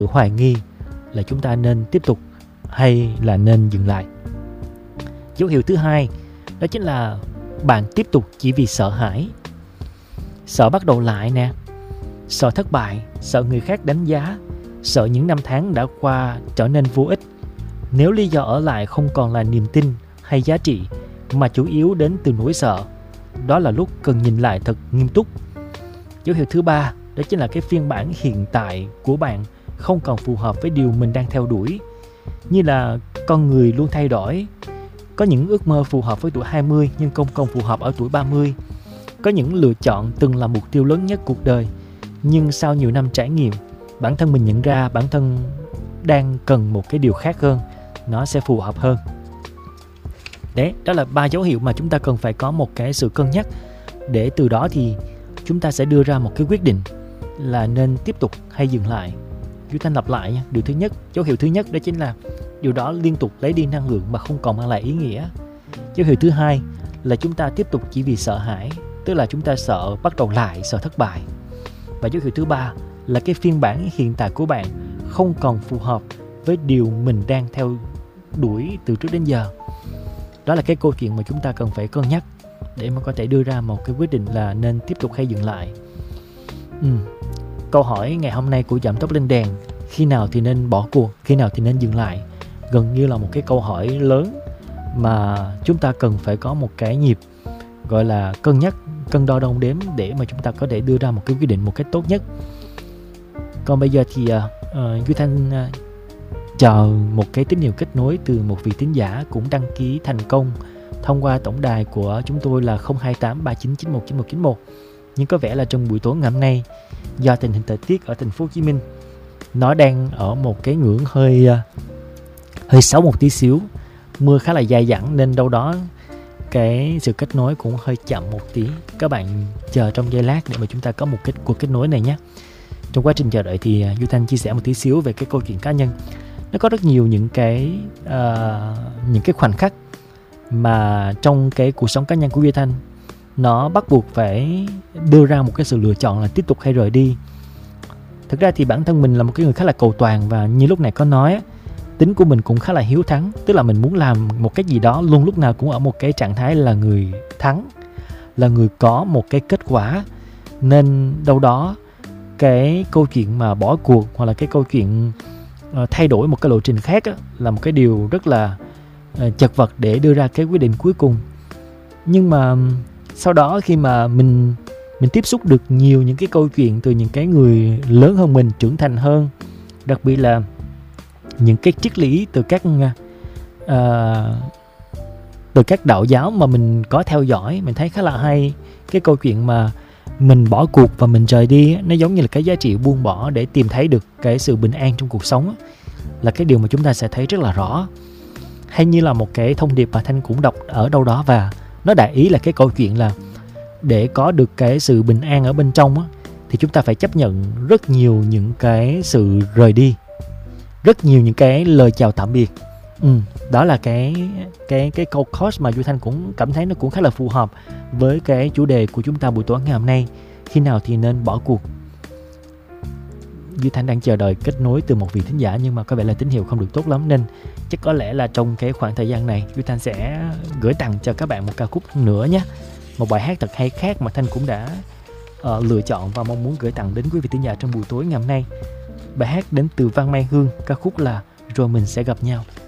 sự hoài nghi là chúng ta nên tiếp tục hay là nên dừng lại. Dấu hiệu thứ hai đó chính là bạn tiếp tục chỉ vì sợ hãi. Sợ bắt đầu lại nè, sợ thất bại, sợ người khác đánh giá, sợ những năm tháng đã qua trở nên vô ích. Nếu lý do ở lại không còn là niềm tin hay giá trị mà chủ yếu đến từ nỗi sợ, đó là lúc cần nhìn lại thật nghiêm túc. Dấu hiệu thứ ba đó chính là cái phiên bản hiện tại của bạn không còn phù hợp với điều mình đang theo đuổi. Như là con người luôn thay đổi. Có những ước mơ phù hợp với tuổi 20 nhưng không còn phù hợp ở tuổi 30. Có những lựa chọn từng là mục tiêu lớn nhất cuộc đời, nhưng sau nhiều năm trải nghiệm, bản thân mình nhận ra bản thân đang cần một cái điều khác hơn, nó sẽ phù hợp hơn. Đấy, đó là 3 dấu hiệu mà chúng ta cần phải có một cái sự cân nhắc, để từ đó thì chúng ta sẽ đưa ra một cái quyết định là nên tiếp tục hay dừng lại. Duy Thanh lặp lại nha. Điều thứ nhất, dấu hiệu thứ nhất đó chính là điều đó liên tục lấy đi năng lượng mà không còn mang lại ý nghĩa. Dấu hiệu thứ hai là chúng ta tiếp tục chỉ vì sợ hãi, tức là chúng ta sợ bắt đầu lại, sợ thất bại. Và dấu hiệu thứ ba là cái phiên bản hiện tại của bạn không còn phù hợp với điều mình đang theo đuổi từ trước đến giờ. Đó là cái câu chuyện mà chúng ta cần phải cân nhắc để mà có thể đưa ra một cái quyết định là nên tiếp tục hay dừng lại. Câu hỏi ngày hôm nay của Giảm Tốc Lên Đèn, khi nào thì nên bỏ cuộc, khi nào thì nên dừng lại, gần như là một cái câu hỏi lớn mà chúng ta cần phải có một cái nhịp gọi là cân nhắc, cân đo đong đếm để mà chúng ta có thể đưa ra một cái quyết định một cách tốt nhất. Còn bây giờ thì Duy Thanh chờ một cái tín hiệu kết nối từ một vị thính giả cũng đăng ký thành công thông qua tổng đài của chúng tôi là 02839919191. Nhưng có vẻ là trong buổi tối ngày hôm nay, do tình hình thời tiết ở thành phố Hồ Chí Minh nó đang ở một cái ngưỡng hơi xấu một tí xíu, mưa khá là dai dẳng nên đâu đó cái sự kết nối cũng hơi chậm một tí. Các bạn chờ trong giây lát để mà chúng ta có một cuộc kết nối này nhé. Trong quá trình chờ đợi thì Duy Thanh chia sẻ một tí xíu về cái câu chuyện cá nhân. Nó có rất nhiều những cái khoảnh khắc mà trong cái cuộc sống cá nhân của Duy Thanh nó bắt buộc phải đưa ra một cái sự lựa chọn là tiếp tục hay rời đi. Thực ra thì bản thân mình là một cái người khá là cầu toàn, và như lúc này có nói, tính của mình cũng khá là hiếu thắng. Tức là mình muốn làm một cái gì đó luôn lúc nào cũng ở một cái trạng thái là người thắng, là người có một cái kết quả. Nên đâu đó cái câu chuyện mà bỏ cuộc hoặc là cái câu chuyện thay đổi một cái lộ trình khác á, là một cái điều rất là chật vật để đưa ra cái quyết định cuối cùng. Nhưng mà sau đó khi mà mình tiếp xúc được nhiều những cái câu chuyện từ những cái người lớn hơn mình, trưởng thành hơn, đặc biệt là những cái triết lý từ các đạo giáo mà mình có theo dõi, mình thấy khá là hay. Cái câu chuyện mà mình bỏ cuộc và mình rời đi, nó giống như là cái giá trị buông bỏ để tìm thấy được cái sự bình an trong cuộc sống, là cái điều mà chúng ta sẽ thấy rất là rõ. Hay như là một cái thông điệp mà Thanh cũng đọc ở đâu đó, và nó đại ý là cái câu chuyện là để có được cái sự bình an ở bên trong á, thì chúng ta phải chấp nhận rất nhiều những cái sự rời đi, rất nhiều những cái lời chào tạm biệt. Đó là cái câu coach mà Duy Thanh cũng cảm thấy nó cũng khá là phù hợp với cái chủ đề của chúng ta buổi tối ngày hôm nay. Khi nào thì nên bỏ cuộc? Duy Thanh đang chờ đợi kết nối từ một vị thính giả, nhưng mà có vẻ là tín hiệu không được tốt lắm, nên chắc có lẽ là trong cái khoảng thời gian này Duy Thanh sẽ gửi tặng cho các bạn một ca khúc nữa nhé. Một bài hát thật hay khác mà Thanh cũng đã lựa chọn và mong muốn gửi tặng đến quý vị thính giả trong buổi tối ngày hôm nay. Bài hát đến từ Văn Mai Hương, ca khúc là Rồi Mình Sẽ Gặp Nhau.